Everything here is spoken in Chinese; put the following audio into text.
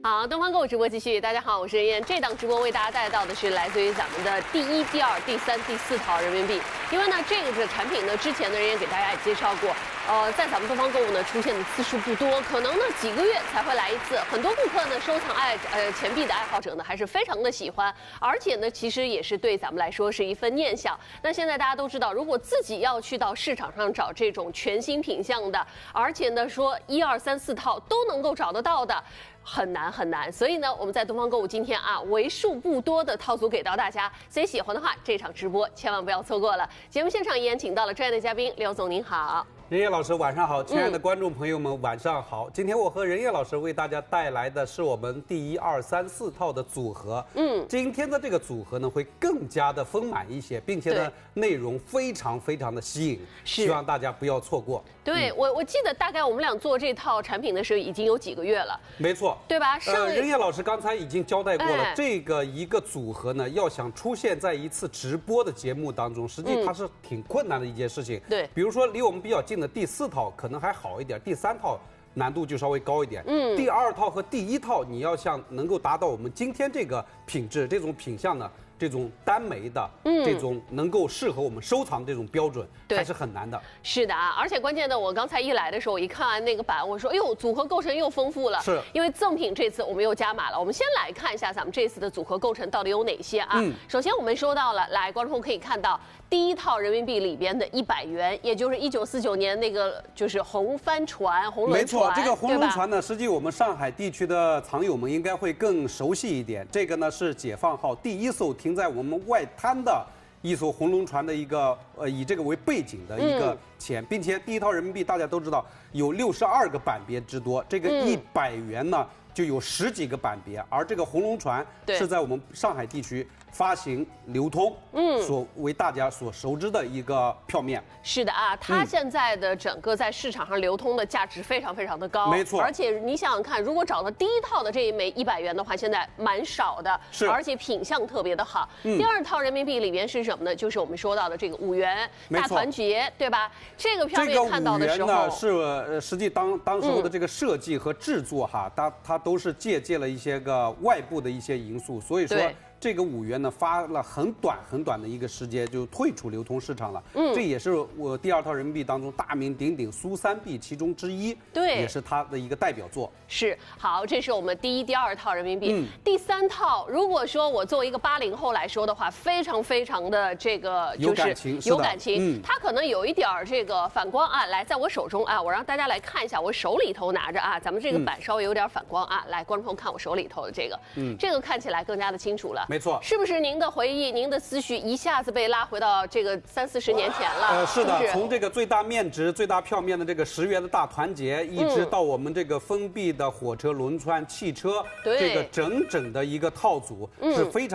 好，东方购物直播继续。大家好，我是任燕。这档直播为大家带到的是来自于咱们的第一、第二、第三、第四套人民币。因为呢，这个产品呢，之前的人也给大家也介绍过，在咱们东方购物呢出现的次数不多，可能呢几个月才会来一次。很多顾客呢收藏钱币的爱好者呢还是非常的喜欢，而且呢其实也是对咱们来说是一份念想。那现在大家都知道，如果自己要去到市场上找这种全新品相的，而且呢说1、2、3、4套都能够找得到的。很难很难，所以呢，我们在东方购物今天为数不多的套组给到大家，所以喜欢的话，这场直播千万不要错过了。节目现场依然请到了专业的嘉宾刘总，您好。 任烨老师晚上好，亲爱的观众朋友们晚上好。今天我和任烨老师为大家带来的是我们第1、2、3、4套的组合。今天的这个组合呢会更加的丰满一些，并且呢内容非常非常的吸引，希望大家不要错过。 对，我记得大概我们俩做这套产品的时候已经有几个月了。 没错， 对吧？ 任烨老师刚才已经交代过了，这个一个组合呢，要想出现在一次直播的节目当中，实际它是挺困难的一件事情。 对， 比如说离我们比较近的第4套可能还好一点，第3套难度就稍微高一点。第2套和第1套，你要想能够达到我们今天这个品质、这种品相呢，这种单枚的，这种能够适合我们收藏这种标准，还是很难的。 是的而且关键的，我刚才一来的时候，我一看完那个版，我说，哎呦，组合构成又丰富了。 是， 因为赠品这次我们又加码了。我们先来看一下咱们这次的组合构成到底有哪些啊？首先我们收到了，来，观众可以看到第1套人民币里边的100元，也就是1949年那个就是红帆船、红轮船。 没错，这个红轮船呢，实际我们上海地区的藏友们应该会更熟悉一点。这个呢是解放号第1艘停在我们外滩的一艘红龙船的一个以这个为背景的一个钱，并且第1套人民币大家都知道有62个版别之多，这个100元呢就有10几个版别，而这个红龙船是在我们上海地区发行流通，所为大家所熟知的一个票面。 是的它现在的整个在市场上流通的价值非常非常的高， 没错。 而且你想想看，如果找到第1套的这一枚100元的话，现在蛮少的， 是，而且品相特别的好。第2套人民币里面是什么呢？就是我们说到的这个5元大团结，对吧？这个票面看到的时候， 这个5元呢是实际当时候的这个设计和制作它都是借鉴了一些个外部的一些因素，所以说这个5元呢发了很短的一个时间就退出流通市场了。这也是我第2套人民币当中大名鼎鼎苏三币其中之一，对，也是它的一个代表作。 是，好，这是我们第1、第2套人民币。第3套，如果说我作为一个80后来说的话，非常非常的这个就是有感情，它可能有一点这个反光来，在我手中我让大家来看一下，我手里头拿着咱们这个板稍微有点反光来，观众朋友看我手里头的这个，这个看起来更加的清楚了。 没错， 是不是您的回忆、您的思绪一下子被拉回到这个30、40年前了？ 是的，从这个最大面值、最大票面的这个10元的大团结，一直到我们这个封闭的火车、轮船、汽车，这个整的一个套组是非常。